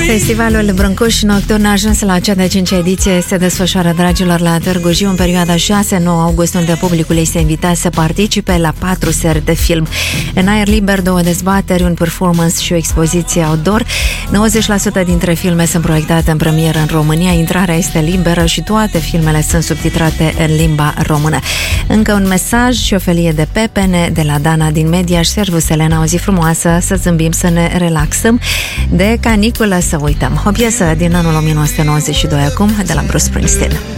Festivalul Brâncuș Nocturn a ajuns la cea de 5-a ediție. Se desfășoară, dragilor, la Târgu Jiu în perioada 6-9 august, unde publicul este invitat să participe la 4 seri de film. În aer liber, 2 dezbateri, un performance și o expoziție outdoor. 90% dintre filme sunt proiectate în premieră în România, intrarea este liberă și toate filmele sunt subtitrate în limba română. Încă un mesaj și o felie de pepene de la Dana din Mediaș. Servus, Elena, o zi frumoasă, să zâmbim, să ne relaxăm, de caniculă să uităm. O piesă din anul 1992 acum, de la Bruce Springsteen.